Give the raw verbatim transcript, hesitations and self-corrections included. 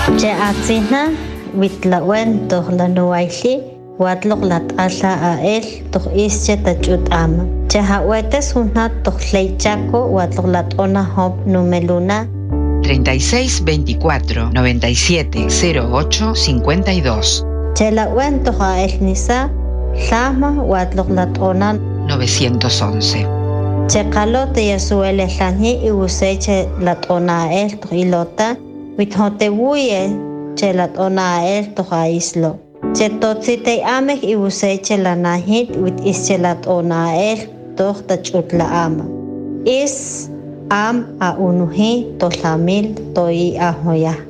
Che atzina witlawen toh lanuaili watlok lat'ala a el toh ische tachut'ama. Che hawetes una toh leichaco watlok lat'ona hop numeluna treinta y seis veinticuatro noventa y siete cero ocho cincuenta y dos. Che lawen toh a el nisa llama watlok lat'ona novecientos once. Che kalote yasuele llani y useche lat'ona el toh ilota withote wuye che lat'ona el toh a islo. Che totzite amek y useche la nahit wit ische lat'ona el toh tachutla ama. Is am a unuhi to lamil to i ahoya.